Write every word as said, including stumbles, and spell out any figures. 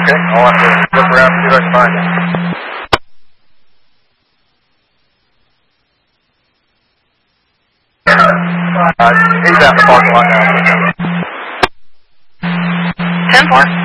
Okay, I'll have to look around and see if I can find him. Uh, he's out in the parking lot now. ten four.